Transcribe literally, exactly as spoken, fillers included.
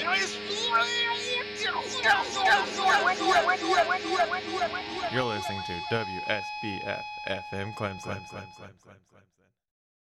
You're listening to W S B F F M Clemson.